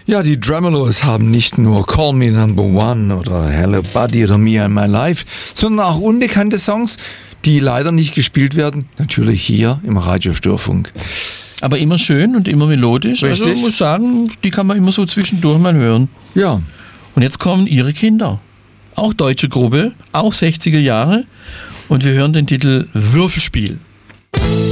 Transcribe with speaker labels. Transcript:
Speaker 1: Ja, die Tremeloes haben nicht nur Call Me Number One oder Hello Buddy oder Me and My Life, sondern auch unbekannte Songs, die leider nicht gespielt werden, natürlich hier im Radiostörfunk.
Speaker 2: Aber immer schön und immer melodisch.
Speaker 1: Richtig.
Speaker 2: Also ich muss sagen, die kann man immer so zwischendurch mal hören.
Speaker 1: Ja.
Speaker 2: Und jetzt kommen ihre Kinder. Auch deutsche Gruppe, auch 60er Jahre. Und wir hören den Titel Würfelspiel.